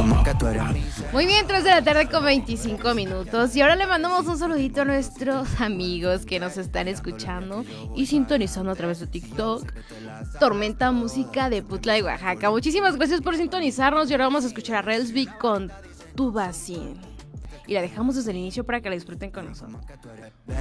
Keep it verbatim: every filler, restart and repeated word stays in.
como que tú eres. Muy bien, tres de la tarde con veinticinco minutos. Y ahora le mandamos un saludito a nuestros amigos que nos están escuchando y sintonizando a través de TikTok. Tormenta Música de Putla de Oaxaca. Muchísimas gracias por sintonizarnos. Y ahora vamos a escuchar a Relsby con Tu Vacín. Y la dejamos desde el inicio para que la disfruten con nosotros.